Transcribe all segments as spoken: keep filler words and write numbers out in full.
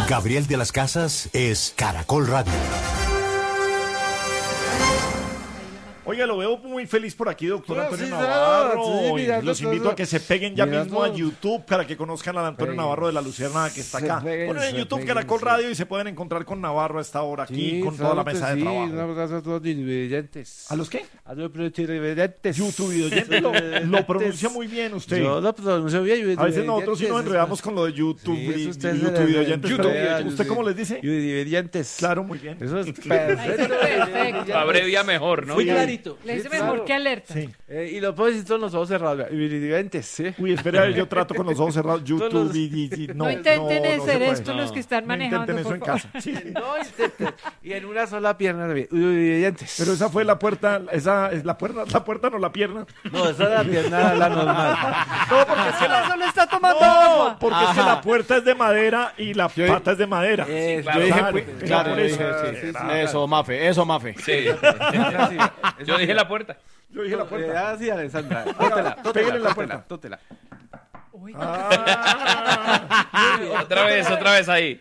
Gabriel de las Casas es Caracol Radio. Oiga, lo veo muy feliz por aquí, doctor No, Antonio sí, Navarro. sí, mira, Los doctor, invito a que se peguen ya mira, mismo a no. YouTube para que conozcan al Antonio Peguen, Navarro de la Luciérnaga que está se acá. peguen, Ponen en se YouTube peguen, Caracol sí. Radio y se pueden encontrar con Navarro a esta hora aquí Sí, con toda la claro que mesa de sí, trabajo. Un abrazo a todos los televidentes. ¿A los qué? A los televidentes. YouTube oyente lo, lo pronuncia muy bien usted. Yo lo pronuncio bien. A veces nosotros sí nos enredamos con lo de YouTube Sí, eso y usted se YouTube le- oyentes. YouTube. pero ¿usted cómo les dice? Televidentes. Claro, muy bien. Eso es Ahí está perfecto. perfecto. Abrevia mejor, ¿no? Muy Sí. clarito. Le dice mejor que alerta. Sí. Eh, y lo puedo decir todos los ojos cerrados. Televidentes, sí. Uy, espera, yo trato con los ojos cerrados. YouTube Todos los- y, y- y- no, No, intenten no, no se hacer puede. esto los que están No manejando. intenten eso por en favor. casa. Sí. No, intenten. Y en una sola pierna. Televidentes. Pero esa fue la puerta, esa es la puerta, la puerta no la pierna. No, esa es la pierna, la normal. No, porque es que la, Solo está tomando no, agua. porque es que la puerta es de madera y la Yo- pata es de madera. Eh, claro. yo dije, Claro, pues, claro, por yo eso. dije, sí, Sí, sí, Eso, Mafe, eso, Mafe. Sí. Yo dije la puerta. Yo dije la puerta. Ah, sí, Alessandra. Tótela, Pégale en la tótela, puerta. tótela. Uy, Ah, Otra vez, otra vez ahí.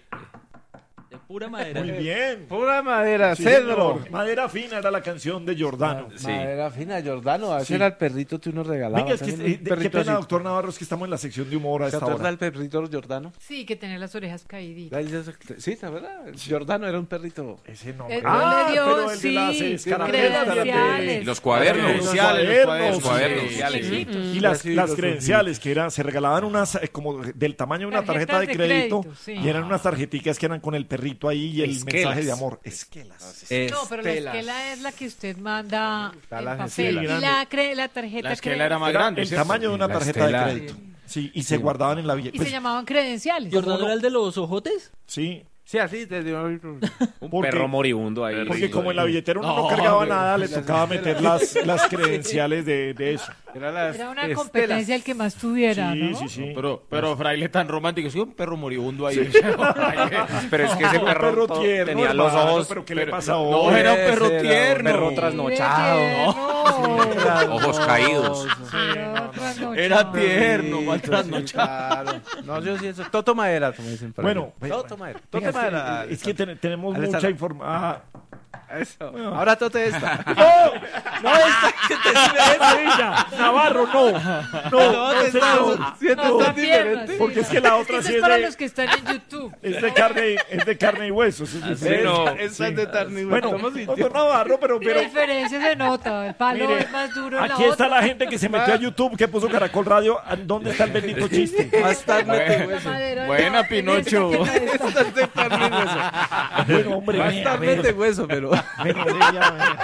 de pura madera. muy bien. Pura madera, Sí, cedro. señor. Madera fina era la canción de Giordano. Sí. Madera fina, Jordano. A ese Sí. era el perrito que uno regalaba. Venga, es que, también, eh, un qué perrito pena, así. doctor Navarro, es que estamos en la sección de humor a ¿Se esta acuerda hora. del perrito Jordano? Sí, que tener las orejas caíditas. Ahí ya se- Sí, ¿se acuerda? Jordano era un perrito. Ese no. Él Ah, le dio, pero el de sí, las escarapelas credenciales. Y los cuadernos. Los Credenciales, cuadernos, los cuadernos. sí. Sí. Y las, Sí, las los credenciales que eran, se regalaban unas eh, como del tamaño de una Tarjetas tarjeta de de crédito, crédito, sí. y eran unas tarjeticas que eran con el perrito ahí y el Esquelas. mensaje de amor. Esquelas. No, pero la Estelas. esquela es la que usted manda Está en la papel. esquela. Y la, cre- la tarjeta La esquela cre- era más Era grande, el ¿cierto? tamaño de una La tarjeta estela. de crédito. Sí, y se guardaban en la Y se billetera. llamaban credenciales. ¿Jordano era el de los ojotes? Sí, Sí, así te dio. Un Porque- perro moribundo ahí. porque como en la billetera uno no, No, cargaba hombre. nada, le tocaba meter las, las credenciales de, de eso. Era, las Era una estelas. competencia el que más tuviera, Sí, ¿no? sí, sí. Pero, pero fraile tan romántico, sí, un perro moribundo ahí. Pero es que ese Un perro, perro to- tierno, tenía los hermano, ojos. pero ¿qué le pero- pasa No, hoy? era un perro Ese era un tierno. perro Sí, trasnochado, de ¿no? tierno. Ojos caídos. Era trasnochado. Era tierno, Sí, mal sí, trasnochado. claro. No, yo sí eso. Toto madera, como dicen por ahí. Bueno, Toto madera. Venga, Toto madera. es que ten- tenemos Alessandra. mucha información. Eso. Ahora tote esta. No, esta que te sirve ella. Navarro, no. No, no, te señor. estamos- siento No, muy está pierna, diferente. sí. Porque es que la otra Eso sí es es para de, los que están en YouTube. es de carne, es de carne y huesos. es diferente. no. Esta es de carne y hueso. Bueno, Estamos doctor sintiendo. Navarro, pero, La pero diferencia se nota. El palo mire, es más duro en la aquí está otra. la gente que se metió a YouTube, que puso Caracol Radio. ¿Dónde está el bendito chiste? Bastante de La hueso. madera, Buena, no, Pinocho. en esta que no está. Bastante carne y hueso. Bueno, hombre, vea, Bastante vea, hueso, pero. vea, vea, vea.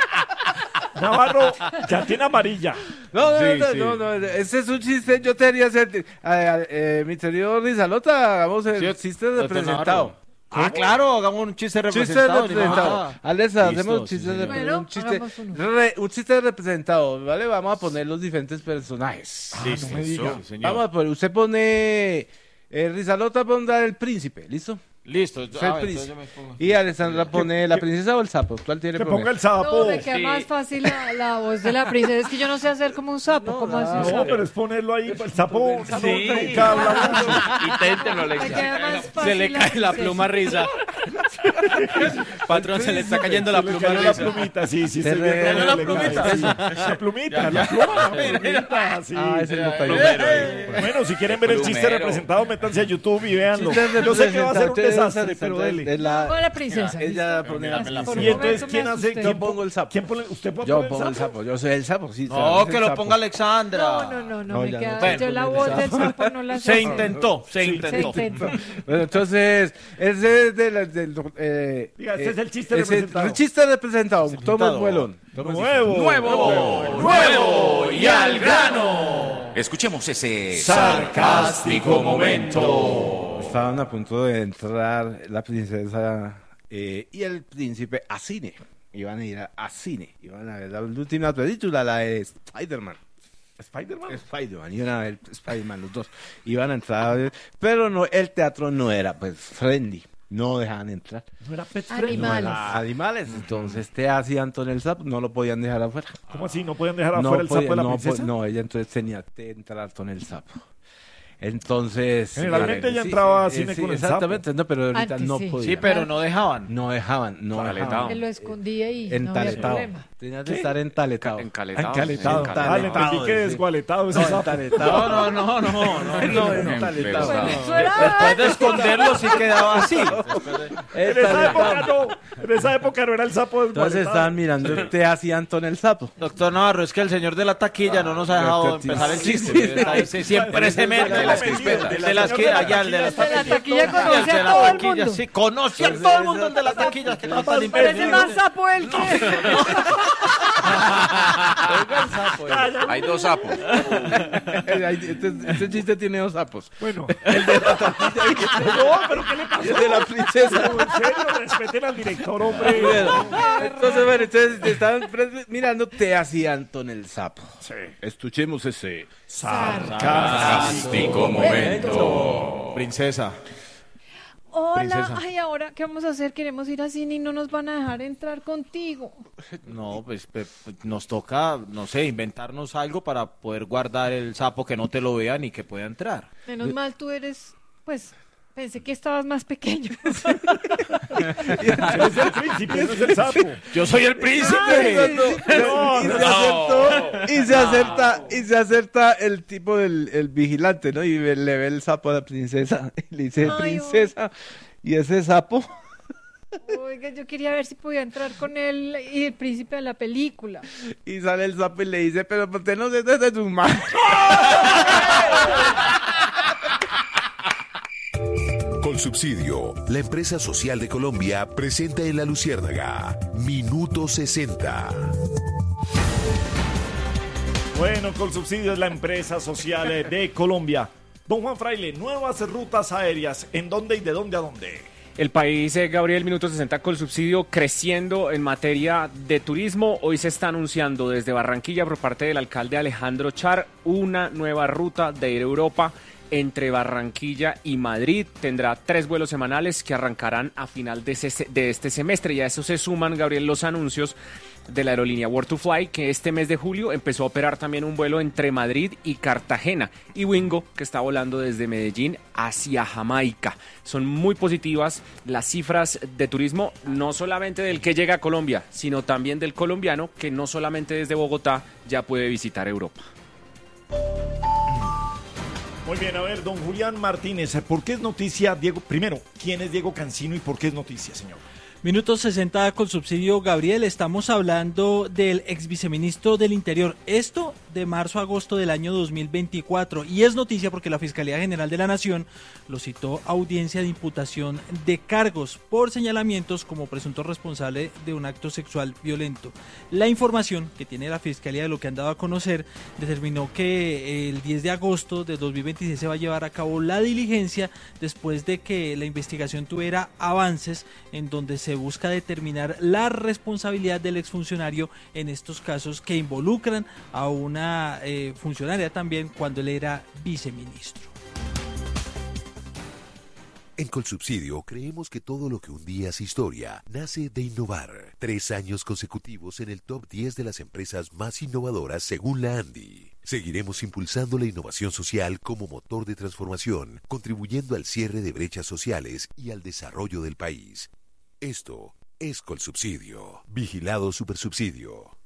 Navarro ya tiene amarilla. No, no, Sí, no, sí. no, no, ese es un chiste. Yo te haría hacer. Eh, eh, mi querido Rizalota, hagamos el Sí, chiste de doctor presentado. Navarro. Ah, claro, hagamos un chiste Chiste representado. ni representado. más. Alesa, Listo, hacemos un sí, chiste, de, señor. Bueno, un, chiste hagamos uno. re- un chiste representado, ¿vale? Vamos a poner los diferentes personajes. Listo, no me diga. sí, señor. Vamos a poner, usted pone. Eh, Rizalota pone el príncipe, ¿listo? Listo. Usted Ah, el entonces príncipe. yo me pongo- Y Alessandra pone la princesa o el sapo. ¿Cuál tiene Que poner? ponga el No, sapo. me queda Sí. más fácil la, la voz de la princesa. Es que yo no sé hacer como un sapo. ¿Cómo hace un No, sapo? pero es ponerlo ahí. El sapo no Sí. nunca habla mucho. Inténtenlo, Me Alexia. queda más fácil Se le cae la princesa. pluma risa. Patrón, se le está cayendo la Se le pluma cayó la risa. plumita, sí, sí. Se estoy le viendo cayó que la le plumita. cae, sí. La plumita, la pluma, la plumita, sí. Ah, ese no cayó. Bueno, si quieren ver el chiste Plumero. representado, métanse a YouTube y véanlo. Chiste Yo sé que va a ser un representado. desastre, pero dele. Es la- Con la princesa. Ella pone la Por un Y entonces, momento ¿quién me hace? asusté. ¿Quién Yo pongo el sapo. ¿Quién pone? ¿Usted puede Yo poner pongo el sapo, yo soy el sapo, sí. No, sabes, que el lo sapo. ponga Alexandra. No, no, no, no, No, me ya queda. no. Yo la Bueno, voz del sapo no la Se sé. intentó, se Se intentó. intentó. Bueno, entonces, ese es del... del eh, Diga, este eh, es el chiste ese- representado. El chiste representado. Toma el vuelón. Nuevo. Nuevo, nuevo y al grano. Escuchemos ese sarcástico momento. Estaban a punto de entrar la princesa eh, y el príncipe a cine. Iban a ir a, a cine. Iban a ver la última película, la de Spider-Man. Spider-Man. Spider-Man, iban a ver Spider-Man los dos. Iban a entrar a ver, pero no, el teatro no era pues friendly. No dejaban entrar. No era pet Animal. friendly. No era animales. Entonces, te hacían Antonio el sapo, no lo podían dejar afuera. ¿Cómo así? ¿No podían dejar No afuera el sapo podía- de la no, princesa? po- no, ella entonces tenía que entrar con el sapo. Entonces... Generalmente claro, ya sí, entraba a sí, cine sí, con el exactamente, no, pero ahorita Antes no sí. podía. Sí, pero no dejaban. No dejaban, no Taletado. dejaban. Él lo escondía y no había Entaletado. problema. Tenías de estar entaletado. Encaletado. Encaletado. Encaletado. Ah, le entendí que sí. desgualetado ese No, sapo. entaletado. No, no, no, no, no. No, Empezado. entaletado. Bueno, no. eso era Después de esconderlo sí quedaba así. En esa época no. En esa época no era el sapo Entonces desgualetado. estaban mirando te hacía Antón el sapo. Doctor Navarro, es que el señor de la taquilla no nos ha dejado Doctor, empezar el sí, chiste. sí, Está- sí. sí, Siempre se mete. De las crispetas. De las que allá, el de las El de la taquilla El conoce de a la todo el taquilla, mundo. sí, conoce a todo el mundo el de las taquillas. Que no tan Parece impedido. más sapo él que... Hay dos sapos. este, este chiste tiene dos sapos. Bueno. El de la tortilla y No, pero ¿qué le pasó? el de la princesa. En serio, respeten al director, hombre. Entonces, bueno, entonces estaban pre- mirando te hacía Antón el sapo. Sí. Escuchemos ese. Fantástico momento. Princesa. Hola, Princesa. ay, ahora, ¿qué vamos a hacer? Queremos ir a cine y no nos van a dejar entrar contigo. No, pues pe- pe- nos toca, no sé, inventarnos algo para poder guardar el sapo que no te lo vean y que pueda entrar. Menos mal tú eres, pues, pensé que estabas más pequeño. Es el príncipe, no es el sapo. Yo soy el príncipe. No, y, no, se acertó, y se acerta y se acerta el tipo del el vigilante, ¿no? Y ve- le ve el sapo a la princesa y le dice, Ay, princesa, y ese sapo Oiga, yo quería ver si podía entrar con él y el príncipe de la película. y sale el sapo y le dice, pero ¿por qué no se desde tu mano? Colsubsidio, la empresa social de Colombia, presenta en La Luciérnaga Minuto sesenta. Bueno, Colsubsidio es la empresa social eh, de Colombia. Don Juan Fraile, nuevas rutas aéreas. ¿En dónde y de dónde a dónde? El país, eh, Gabriel, Minuto sesenta con subsidio creciendo en materia de turismo. Hoy se está anunciando desde Barranquilla por parte del alcalde Alejandro Char una nueva ruta de ir a Europa entre Barranquilla y Madrid. Tendrá tres vuelos semanales que arrancarán a final de, ese- de este semestre. Y a eso se suman, Gabriel, los anuncios de la aerolínea World to Fly, que este mes de julio empezó a operar también un vuelo entre Madrid y Cartagena, y Wingo, que está volando desde Medellín hacia Jamaica. Son muy positivas las cifras de turismo, no solamente del que llega a Colombia, sino también del colombiano, que no solamente desde Bogotá ya puede visitar Europa. Muy bien, a ver, don Julián Martínez, ¿por qué es noticia Diego? Primero, ¿quién es Diego Cancino y por qué es noticia, señor? Minuto sesenta con subsidio, Gabriel. Estamos hablando del ex viceministro del Interior. Esto de marzo a agosto del año dos mil veinticuatro. Y es noticia porque la Fiscalía General de la Nación lo citó a audiencia de imputación de cargos por señalamientos como presunto responsable de un acto sexual violento. La información que tiene la Fiscalía de lo que han dado a conocer determinó que el diez de agosto de dos mil veintiséis se va a llevar a cabo la diligencia después de que la investigación tuviera avances en donde se busca determinar la responsabilidad del exfuncionario en estos casos que involucran a una eh, funcionaria también cuando él era viceministro. En Colsubsidio creemos que todo lo que un día es historia nace de innovar. Tres años consecutivos en el top diez de las empresas más innovadoras según la Andy. Seguiremos impulsando la innovación social como motor de transformación, contribuyendo al cierre de brechas sociales y al desarrollo del país. Esto es Colsubsidio. Vigilado Supersubsidio.